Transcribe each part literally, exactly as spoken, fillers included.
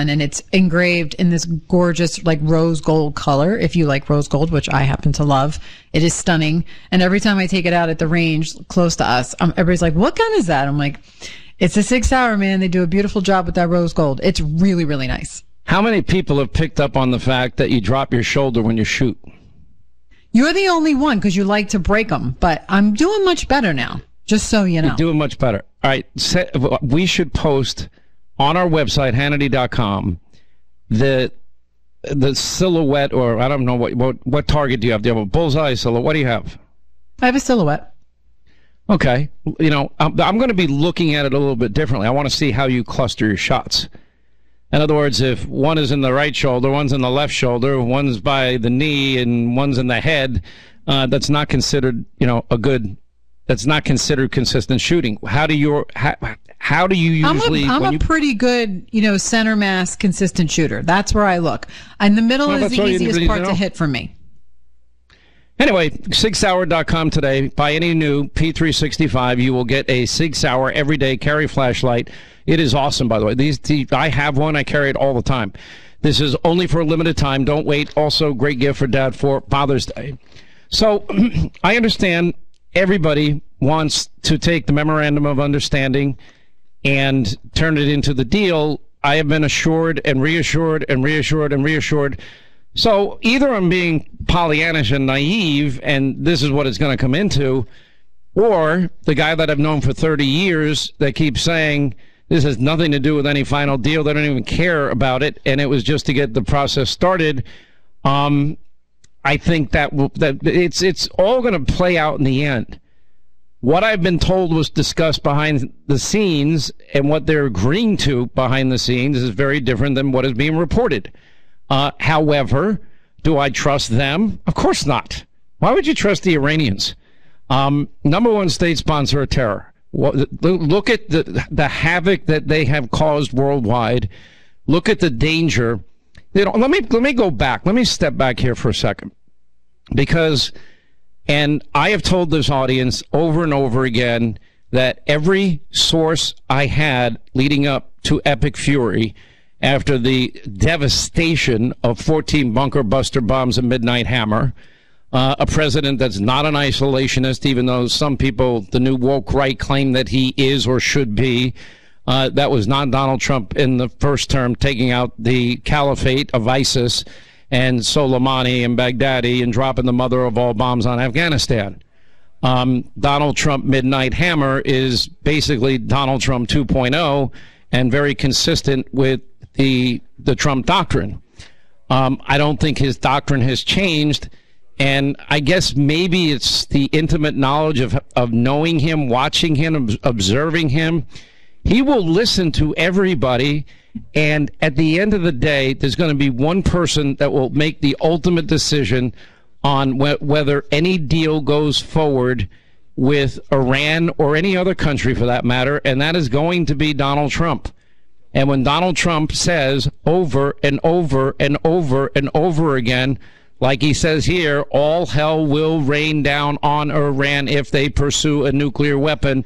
one, and it's engraved in this gorgeous, like, rose gold color. If you like rose gold, which I happen to love, it is stunning. And every time I take it out at the range close to us, um, everybody's like, what gun is that? I'm like, it's a Sig Sauer, man. They do a beautiful job with that rose gold. It's really, really nice. How many people have picked up on the fact that you drop your shoulder when you shoot? You're the only one, because you like to break them, but I'm doing much better now, just so you know. You're doing much better. All right, we should post on our website, Hannity dot com, the the silhouette, or I don't know, what, what what target do you have? Do you have a bullseye silhouette? What do you have? I have a silhouette. Okay. You know, I'm, I'm going to be looking at it a little bit differently. I want to see how you cluster your shots. In other words, if one is in the right shoulder, one's in the left shoulder, one's by the knee, and one's in the head, uh, that's not considered, you know, a good, that's not considered consistent shooting. How do you, how, how do you usually? I'm a, I'm a you, pretty good, you know, center mass consistent shooter. That's where I look. And the middle well, is the easiest really part to hit for me. Anyway, sig sauer dot com today. Buy any new P three sixty-five. You will get a Sig Sauer everyday carry flashlight. It is awesome, by the way. These, the, I have one. I carry it all the time. This is only for a limited time. Don't wait. Also, great gift for Dad for Father's Day. So, I understand everybody wants to take the memorandum of understanding and turn it into the deal. I have been assured and reassured and reassured and reassured. So, either I'm being Pollyannish and naive, and this is what it's going to come into, or the guy that I've known for thirty years that keeps saying, this has nothing to do with any final deal. They don't even care about it, and it was just to get the process started. Um, I think that will, that it's it's all going to play out in the end. What I've been told was discussed behind the scenes, and what they're agreeing to behind the scenes is very different than what is being reported. Uh, however, do I trust them? Of course not. Why would you trust the Iranians? Um, number one state sponsor of terror. Look at the the havoc that they have caused worldwide. Look at the danger. You know, let me let me go back. Let me step back here for a second, because, and I have told this audience over and over again that every source I had leading up to Epic Fury, after the devastation of fourteen bunker buster bombs and Midnight Hammer. Uh, a president that's not an isolationist, even though some people, the new woke right, claim that he is or should be. Uh, that was not Donald Trump in the first term, taking out the caliphate of ISIS and Soleimani and Baghdadi and dropping the mother of all bombs on Afghanistan. Um, Donald Trump Midnight Hammer is basically Donald Trump two point oh and very consistent with the the Trump doctrine. Um, I don't think his doctrine has changed. And I guess maybe it's the intimate knowledge of of knowing him, watching him, observing him. He will listen to everybody, and at the end of the day, there's going to be one person that will make the ultimate decision on wh- whether any deal goes forward with Iran or any other country for that matter, and that is going to be Donald Trump. And when Donald Trump says over and over and over and over again, like he says here, all hell will rain down on Iran if they pursue a nuclear weapon.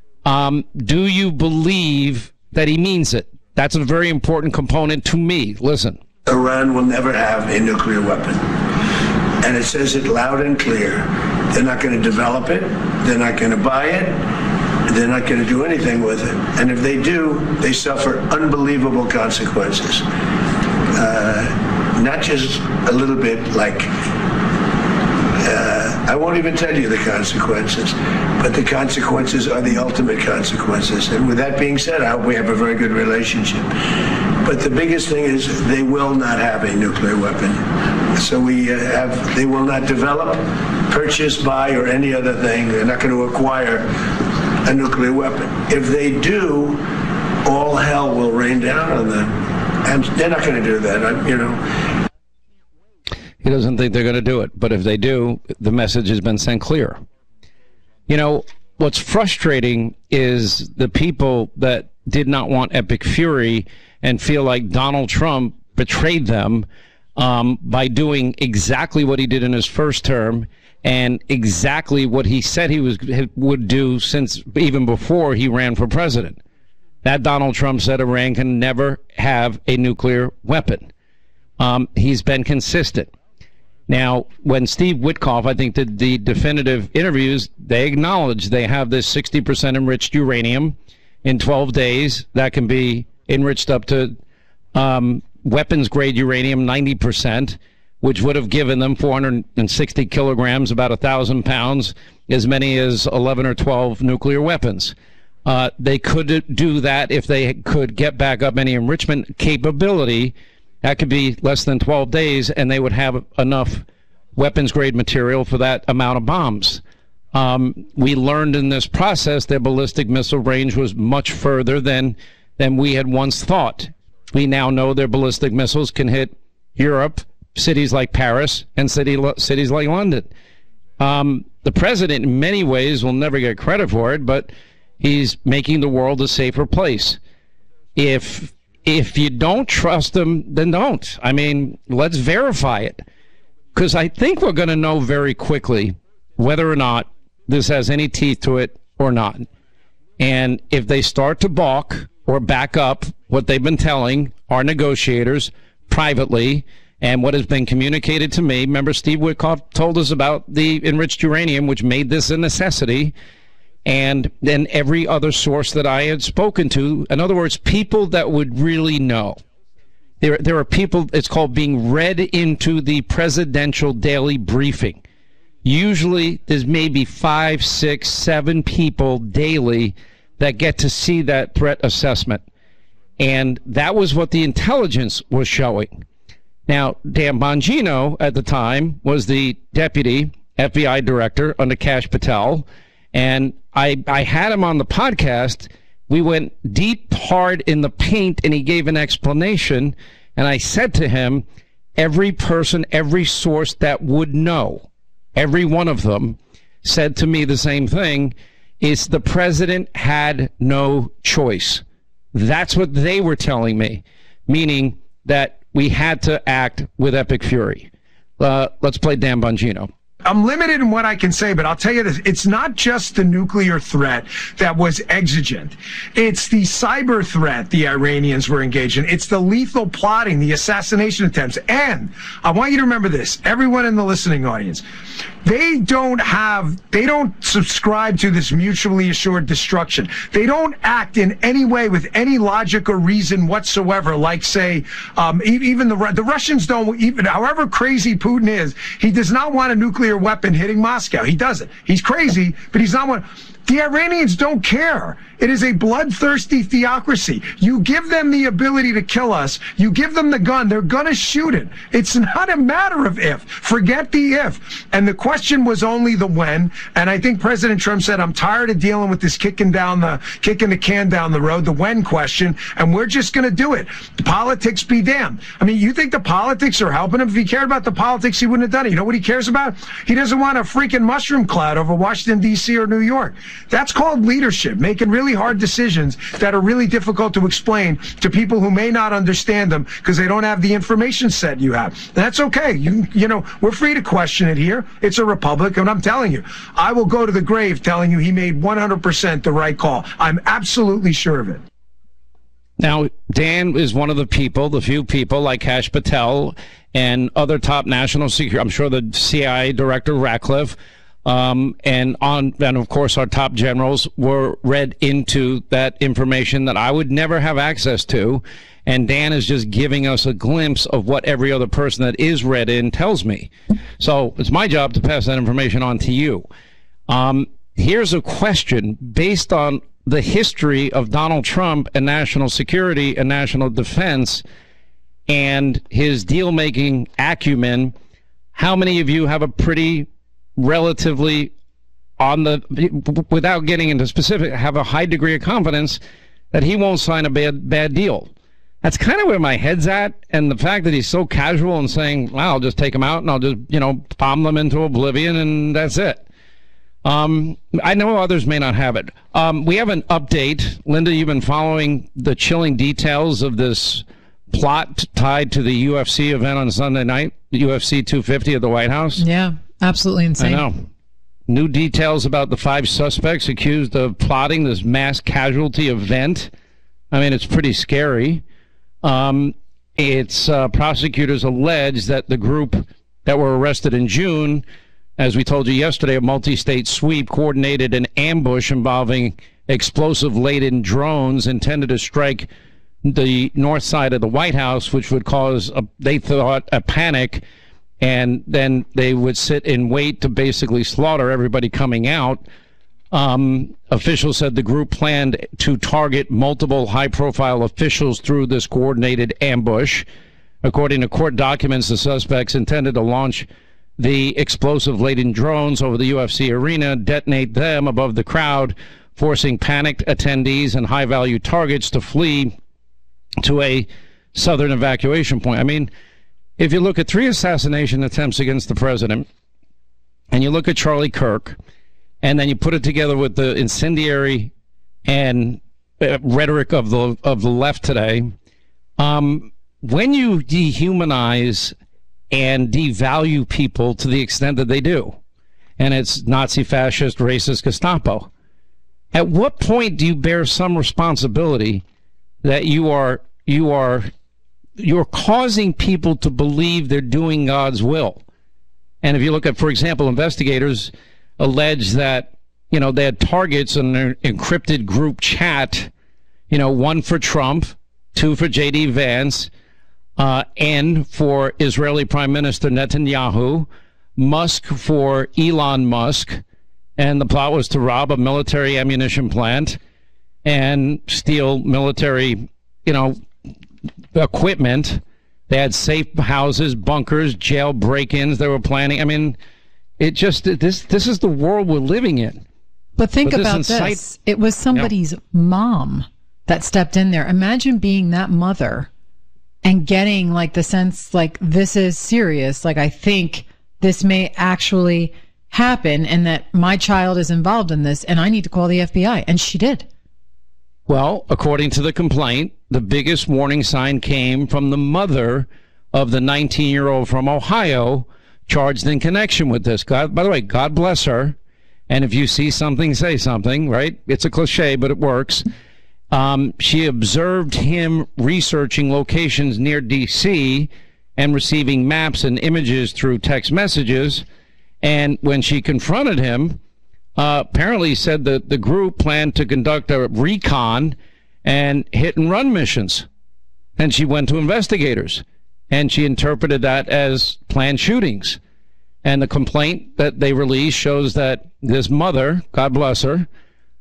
Um, do you believe that he means it? That's a very important component to me. Listen. Iran will never have a nuclear weapon. And it says it loud and clear. They're not going to develop it. They're not going to buy it. They're not going to do anything with it. And if they do, they suffer unbelievable consequences. Uh, Not just a little bit like, uh, I won't even tell you the consequences, but the consequences are the ultimate consequences. And with that being said, I hope we have a very good relationship. But the biggest thing is they will not have a nuclear weapon. So we uh, have, they will not develop, purchase, buy, or any other thing. They're not going to acquire a nuclear weapon. If they do, all hell will rain down on them. And they're not going to do that, I, you know. He doesn't think they're going to do it. But if they do, the message has been sent clear. You know, what's frustrating is the people that did not want Epic Fury and feel like Donald Trump betrayed them um, by doing exactly what he did in his first term and exactly what he said he was would do since even before he ran for president. that Donald Trump said Iran can never have a nuclear weapon. Um, he's been consistent. Now, when Steve Witkoff, I think, did the definitive interviews, they acknowledged they have this sixty percent enriched uranium in twelve days that can be enriched up to um, weapons-grade uranium ninety percent, which would have given them four hundred sixty kilograms, about one thousand pounds, as many as eleven or twelve nuclear weapons. Uh, they could do that if they could get back up any enrichment capability. That could be less than twelve days, and they would have enough weapons-grade material for that amount of bombs. Um, we learned in this process their ballistic missile range was much further than, than we had once thought. We now know their ballistic missiles can hit Europe, cities like Paris, and city, cities like London. Um, the president, in many ways, will never get credit for it, but he's making the world a safer place. If if you don't trust him, then don't. I mean, let's verify it. Because I think we're going to know very quickly whether or not this has any teeth to it or not. And if they start to balk or back up what they've been telling our negotiators privately and what has been communicated to me, remember Steve Witkoff told us about the enriched uranium, which made this a necessity, and then every other source that I had spoken to, in other words, people that would really know. There, there are people, it's called being read into the presidential daily briefing. Usually there's maybe five, six, seven people daily that get to see that threat assessment. And that was what the intelligence was showing. Now, Dan Bongino at the time was the deputy F B I director under Kash Patel. And I, I had him on the podcast. We went deep, hard in the paint, and he gave an explanation. And I said to him, every person, every source that would know, every one of them said to me the same thing, is the president had no choice. That's what they were telling me, meaning that we had to act with epic fury. Uh, let's play Dan Bongino. I'm limited in what I can say, but I'll tell you this. It's not just the nuclear threat that was exigent. It's the cyber threat the Iranians were engaged in. It's the lethal plotting, the assassination attempts. And I want you to remember this, everyone in the listening audience. They don't have, they don't subscribe to this mutually assured destruction. They don't act in any way with any logic or reason whatsoever. Like, say, um, even the, the Russians don't, even however crazy Putin is, he does not want a nuclear weapon hitting Moscow. He doesn't. He's crazy, but he's not one. The Iranians don't care. It is a bloodthirsty theocracy. You give them the ability to kill us. You give them the gun. They're going to shoot it. It's not a matter of if. Forget the if. And the question was only the when. And I think President Trump said, I'm tired of dealing with this kicking down the, kicking the can down the road, the when question, and we're just going to do it. The politics be damned. I mean, you think the politics are helping him? If he cared about the politics, he wouldn't have done it. You know what he cares about? He doesn't want a freaking mushroom cloud over Washington, D C or New York. That's called leadership, making really hard decisions that are really difficult to explain to people who may not understand them because they don't have the information set you have. That's okay. You, you know, we're free to question it here. It's a republic, and I'm telling you, I will go to the grave telling you he made one hundred percent the right call. I'm absolutely sure of it. Now, Dan is one of the people, the few people like Kash Patel and other top national security, I'm sure the C I A director, Ratcliffe, Um, and on, and of course, our top generals were read into that information that I would never have access to. And Dan is just giving us a glimpse of what every other person that is read in tells me. So it's my job to pass that information on to you. Um, here's a question based on the history of Donald Trump and national security and national defense and his deal-making acumen. How many of you have a pretty relatively on the, without getting into specific, have a high degree of confidence that he won't sign a bad bad deal? That's kind of where my head's at, and the fact that he's so casual and saying, well, I'll just take them out and I'll just, you know, bomb them into oblivion and that's it. Um, I know others may not have it. Um, we have an update. Linda, you've been following the chilling details of this plot tied to the U F C event on Sunday night, the U F C two fifty at the White House. Yeah. Absolutely insane. I know. New details about the five suspects accused of plotting this mass casualty event I mean, it's pretty scary. Um, it's uh, prosecutors allege that the group that were arrested in June, as we told you yesterday, a multi-state sweep coordinated an ambush involving explosive-laden drones intended to strike the north side of the White House, which would cause, a, they thought, a panic, and then they would sit and wait to basically slaughter everybody coming out. Um, officials said the group planned to target multiple high-profile officials through this coordinated ambush. According to court documents, the suspects intended to launch the explosive-laden drones over the U F C arena, detonate them above the crowd, forcing panicked attendees and high-value targets to flee to a southern evacuation point. I mean, if you look at three assassination attempts against the president, and you look at Charlie Kirk, and then you put it together with the incendiary and uh, rhetoric of the of the left today, um, when you dehumanize and devalue people to the extent that they do, and it's Nazi, fascist, racist, Gestapo, at what point do you bear some responsibility that you are you are you're causing people to believe they're doing God's will? And if you look at, for example, investigators allege that, you know, they had targets in their encrypted group chat, you know, one for Trump, two for J D Vance, uh, N for Israeli Prime Minister Netanyahu, Musk for Elon Musk, and the plot was to rob a military ammunition plant and steal military, you know, equipment. They had safe houses, bunkers, jail break-ins they were planning. I mean, it just, this this is the world we're living in. But think But this about incite- this. It was somebody's mom that stepped in there. Imagine being that mother and getting like the sense like this is serious. Like, I think this may actually happen and that my child is involved in this and I need to call the F B I. And she did. Well, according to the complaint, the biggest warning sign came from the mother of the nineteen-year-old from Ohio charged in connection with this. God, by the way, God bless her. And if you see something, say something, right? It's a cliche, but it works. Um, she observed him researching locations near D C and receiving maps and images through text messages. And when she confronted him, uh, apparently said that the group planned to conduct a recon and hit and run missions. And she went to investigators. And she interpreted that as planned shootings. And the complaint that they released shows that this mother, God bless her,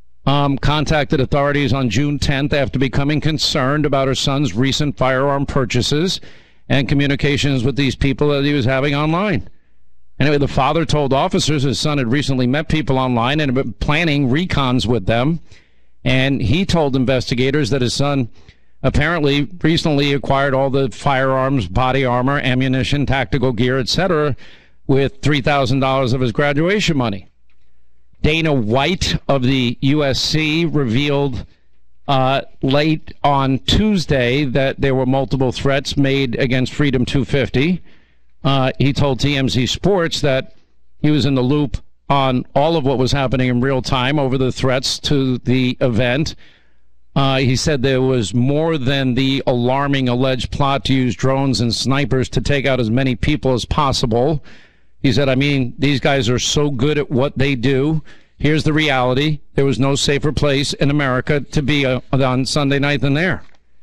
um, contacted authorities on June tenth after becoming concerned about her son's recent firearm purchases and communications with these people that he was having online. Anyway, the father told officers his son had recently met people online and had been planning recons with them. And he told investigators that his son apparently recently acquired all the firearms, body armor, ammunition, tactical gear, et cetera, with three thousand dollars of his graduation money. Dana White of the U S C revealed uh, late on Tuesday that there were multiple threats made against Freedom two fifty. Uh, he told T M Z Sports that he was in the loop on all of what was happening in real time over the threats to the event. Uh, he said there was more than the alarming alleged plot to use drones and snipers to take out as many people as possible. He said, I mean, these guys are so good at what they do. Here's the reality. There was no safer place in America to be uh, on Sunday night than there.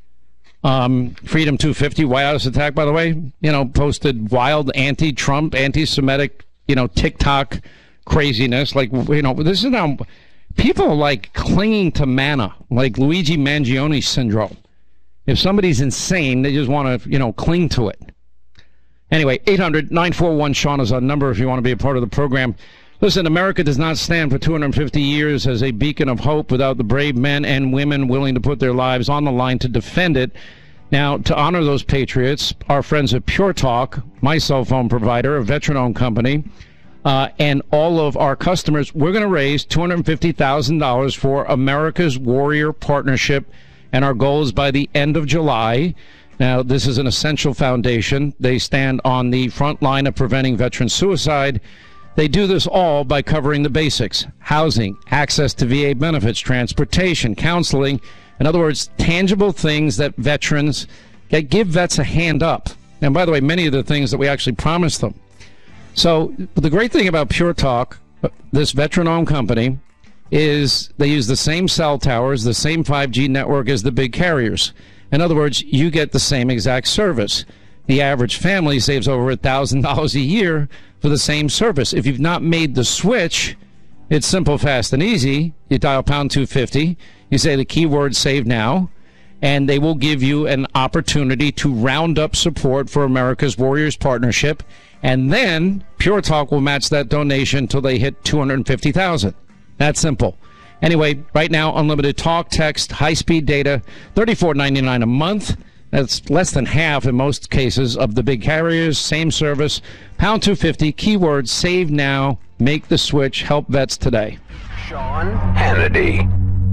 Um, Freedom two fifty, White House attack, by the way, you know, posted wild anti-Trump, anti-Semitic, you know, TikTok craziness. Like, you know, this is now... People are like clinging to manna, like Luigi Mangione syndrome. If somebody's insane, they just want to, you know, cling to it. Anyway, eight hundred nine four one Sean is our number if you want to be a part of the program. Listen, America does not stand for two hundred fifty years as a beacon of hope without the brave men and women willing to put their lives on the line to defend it. Now, to honor those patriots, our friends at Pure Talk, my cell phone provider, a veteran-owned company, Uh, and all of our customers, we're going to raise two hundred fifty thousand dollars for America's Warrior Partnership, and our goal is by the end of July. Now, this is an essential foundation. They stand on the front line of preventing veteran suicide. They do this all by covering the basics: housing, access to V A benefits, transportation, counseling, In other words, tangible things that veterans that give vets a hand up. And by the way, many of the things that we actually promised them. So the great thing about Pure Talk, this veteran-owned company, is they use the same cell towers, the same five G network as the big carriers. In other words, you get the same exact service. The average family saves over one thousand dollars a year for the same service. If you've not made the switch, it's simple, fast, and easy. You dial pound two fifty, you say the keyword save now, and they will give you an opportunity to round up support for America's Warriors Partnership, and then Pure Talk will match that donation until they hit two hundred fifty thousand dollars. That's simple. Anyway, right now, unlimited talk, text, high-speed data, thirty-four ninety-nine a month. That's less than half in most cases of the big carriers. Same service. Pound two fifty, keyword save now. Make the switch. Help vets today. Sean Hannity.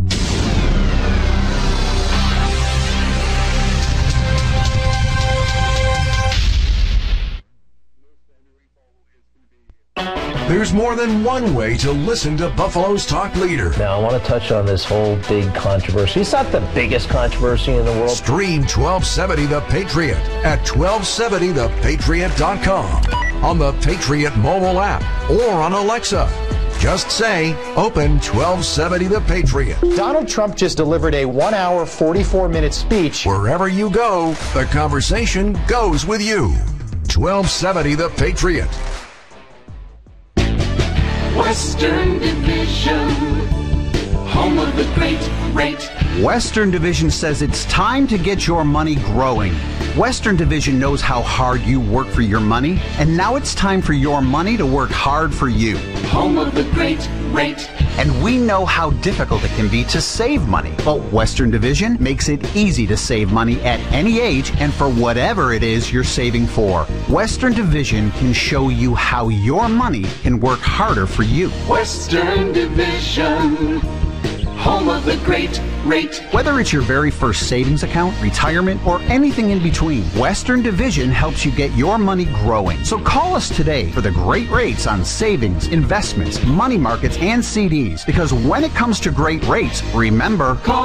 There's more than one way to listen to Buffalo's talk leader. Now, I want to touch on this whole big controversy. It's not the biggest controversy in the world. Stream twelve seventy The Patriot at twelve seventy the patriot dot com, on the Patriot mobile app, or on Alexa. Just say, open twelve seventy The Patriot. Donald Trump just delivered a one hour, forty-four minute speech. Wherever you go, the conversation goes with you. twelve seventy The Patriot. Western Division, home of the great rate. Western Division says it's time to get your money growing. Western Division knows how hard you work for your money, and now it's time for your money to work hard for you. Home of the great rate. And we know how difficult it can be to save money, but Western Division makes it easy to save money at any age and for whatever it is you're saving for. Western Division can show you how your money can work harder for you. Western Division, home of the great rate. Whether it's your very first savings account, retirement, or anything in between, Western Division helps you get your money growing. So call us today for the great rates on savings, investments, money markets, and C Ds. Because when it comes to great rates, remember, call